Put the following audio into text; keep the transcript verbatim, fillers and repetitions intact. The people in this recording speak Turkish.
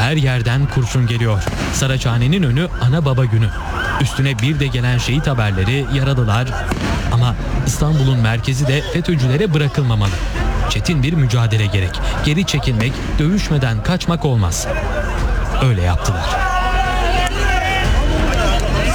Her yerden kurşun geliyor. Saraçhane'nin önü ana baba günü. Üstüne bir de gelen şehit haberleri yaralılar. Ama İstanbul'un merkezi de FETÖ'cülere bırakılmamalı. Çetin bir mücadele gerek. Geri çekilmek, dövüşmeden kaçmak olmaz. Öyle yaptılar.